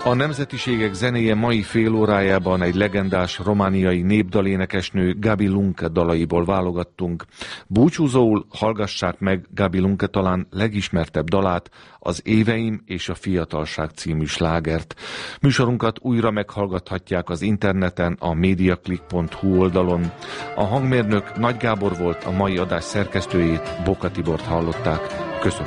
A nemzetiségek zenéje mai fél órájában egy legendás romániai népdalénekesnő Gabi Lunke dalaiból válogattunk. Búcsúzóul hallgassák meg Gabi Lunke talán legismertebb dalát, az Éveim és a Fiatalság című slágert. Műsorunkat újra meghallgathatják az interneten, a mediaclick.hu oldalon. A hangmérnök Nagy Gábor volt, a mai adás szerkesztőjét, Boka Tibort hallották.